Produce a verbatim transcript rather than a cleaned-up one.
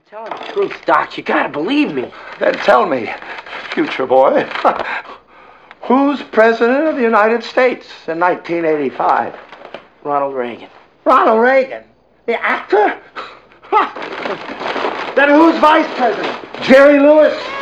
I'm telling the truth, Doc. You gotta believe me. Then tell me, future boy, who's president of the United States in nineteen eighty-five? Ronald Reagan. Ronald Reagan? The actor? Then who's vice president? Jerry Lewis?